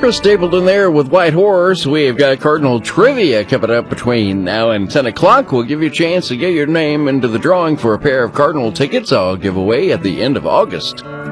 Chris Stapleton there with White Horse. We've got Cardinal Trivia coming up between now and 10 o'clock. We'll give you a chance to get your name into the drawing for a pair of Cardinal tickets I'll give away at the end of August.